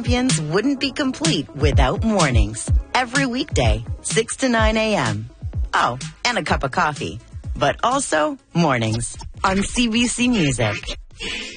champions wouldn't be complete without mornings. Every weekday, 6 to 9 a.m. Oh, and a cup of coffee. But also mornings on CBC Music.